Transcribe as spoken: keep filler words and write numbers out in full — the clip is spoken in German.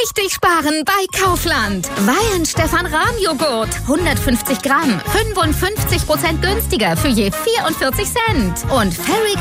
richtig sparen bei Kaufland. Weihenstephan-Rahmjoghurt. hundertfünfzig Gramm. fünfundfünfzig Prozent günstiger für je vierundvierzig Cent. Und Fairy